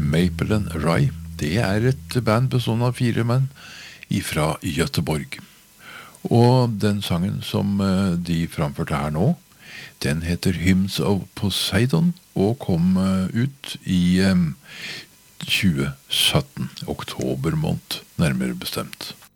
Maple and Rye. Det er et band bestående av 4 menn fra Göteborg. Og den sangen som de framførte her nå, den heter Hymns of Poseidon, og kom ut i 2017, oktober måned, nærmere bestemt.